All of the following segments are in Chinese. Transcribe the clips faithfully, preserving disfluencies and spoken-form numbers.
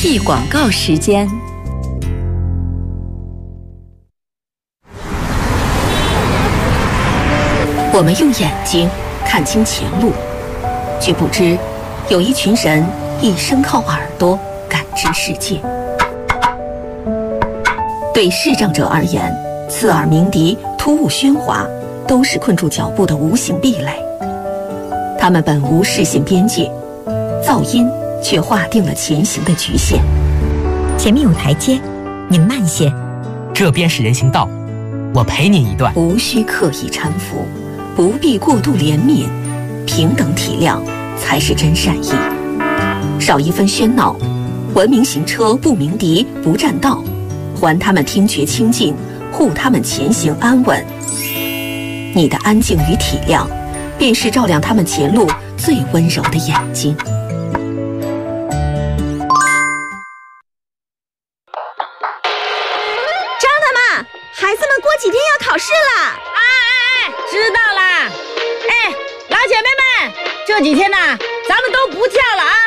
艺广告时间。我们用眼睛看清前路，却不知有一群人一生靠耳朵感知世界。对视障者而言，刺耳鸣笛、突兀喧哗都是困住脚步的无形壁垒。他们本无视线边界，噪音却划定了前行的局限。 前面有台阶，你慢些。 这边是人行道，我陪你一段。 无需刻意搀扶，不必过度怜悯，平等体谅才是真善意。少一分喧闹，文明行车不鸣笛不占道，还他们听觉清净，护他们前行安稳。你的安静与体谅，便是照亮他们前路最温柔的眼睛。 张大妈，孩子们过几天要考试了。 哎哎哎，知道啦。哎，老姐妹们，这几天呢，咱们都不跳了啊。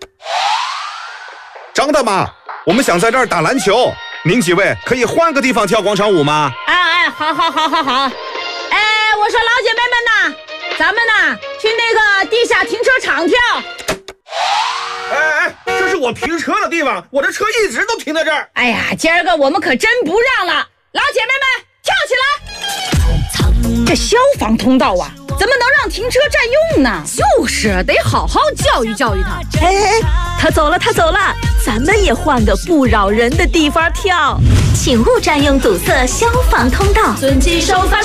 张大妈，我们想在这儿打篮球，您几位可以换个地方跳广场舞吗？ 哎哎，好好好好好。哎，我说老姐妹们呐，咱们呐去那个地下停车场跳。 哎哎，这是我停车的地方，我的车一直都停在这儿。 哎呀，今儿个我们可真不让了，老姐妹们跳起来！这消防通道啊，怎么能让停车占用呢？ 就是得好好教育教育他。 哎哎，他走了，他走了，咱们也换个不扰人的地方跳。 请勿占用堵塞消防通道， 遵纪守法。